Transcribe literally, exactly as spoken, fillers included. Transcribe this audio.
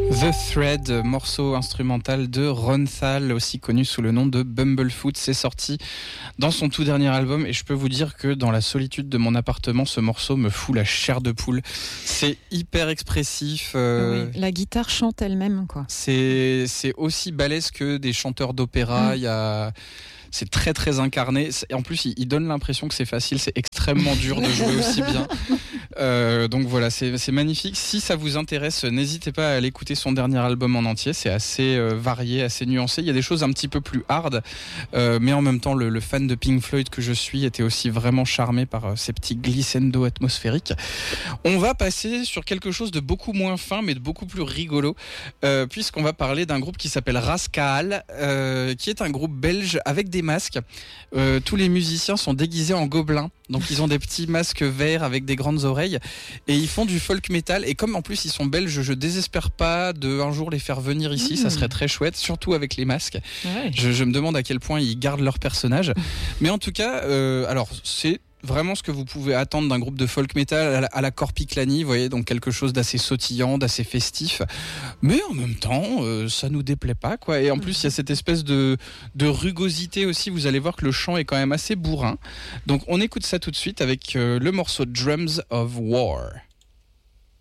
The Thread, morceau instrumental de Ron Thal, aussi connu sous le nom de Bumblefoot. C'est sorti dans son tout dernier album et je peux vous dire que dans la solitude de mon appartement, ce morceau me fout la chair de poule. C'est hyper expressif. Euh... Oui, la guitare chante elle-même, quoi. C'est, c'est aussi balèze que des chanteurs d'opéra. Il mmh. y a... C'est très très incarné. Et en plus, il, il donne l'impression que c'est facile. C'est extrêmement dur de jouer aussi bien. Euh, donc voilà, c'est, c'est magnifique. Si ça vous intéresse, n'hésitez pas à aller écouter son dernier album en entier. C'est assez euh, varié, assez nuancé. Il y a des choses un petit peu plus hard, euh, mais en même temps, le, le fan de Pink Floyd que je suis était aussi vraiment charmé par euh, ces petits glissando atmosphériques. On va passer sur quelque chose de beaucoup moins fin, mais de beaucoup plus rigolo, euh, puisqu'on va parler d'un groupe qui s'appelle Rascaal, euh, qui est un groupe belge avec des masques. Euh, tous les musiciens sont déguisés en gobelins. Donc ils ont des petits masques verts avec des grandes oreilles et ils font du folk metal. Et comme en plus ils sont belges, je désespère pas de un jour les faire venir ici. Mmh. Ça serait très chouette, surtout avec les masques. Ouais. Je, je me demande à quel point ils gardent leur personnage. Mais en tout cas, euh, alors c'est vraiment ce que vous pouvez attendre d'un groupe de folk metal à la, à la Corpiclani, vous voyez, donc quelque chose d'assez sautillant, d'assez festif, mais en même temps, euh, ça nous déplaît pas, quoi. Et en plus, il y a cette espèce de, de rugosité aussi. Vous allez voir que le chant est quand même assez bourrin. Donc, on écoute ça tout de suite avec euh, le morceau Drums of War.